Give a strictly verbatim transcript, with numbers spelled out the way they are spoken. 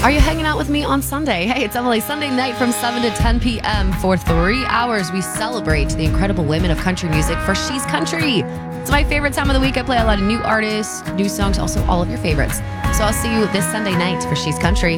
Are you hanging out with me on Sunday? Hey, it's Emily. Sunday night from seven to ten p.m. For three hours, we celebrate the incredible women of country music for She's Country. It's my favorite time of the week. I play a lot of new artists, new songs, also all of your favorites. So I'll see you this Sunday night for She's Country.